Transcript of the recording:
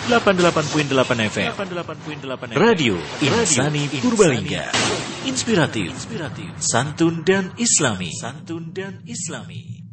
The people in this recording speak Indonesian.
88.8 FM. Radio Insani Purbalingga. Inspiratif, santun dan islami.